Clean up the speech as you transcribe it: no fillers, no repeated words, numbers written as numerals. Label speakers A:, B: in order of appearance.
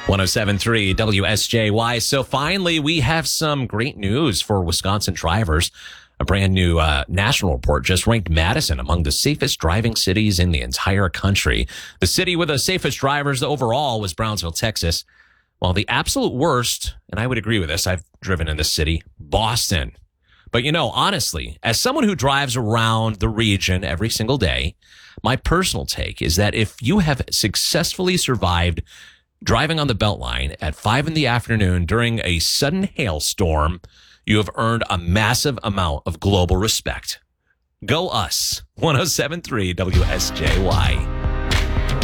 A: 107.3 WSJY. So finally, we have some great news for Wisconsin drivers. A brand new national report just ranked Madison among the safest driving cities in the entire country. The city with the safest drivers overall was Brownsville, Texas. While the absolute worst, and I would agree with this, I've driven in this city, Boston. But honestly, as someone who drives around the region every single day, my personal take is that if you have successfully survived driving on the Beltline at 5 p.m. during a sudden hailstorm, you have earned a massive amount of global respect. Go us. 107.3 WSJY.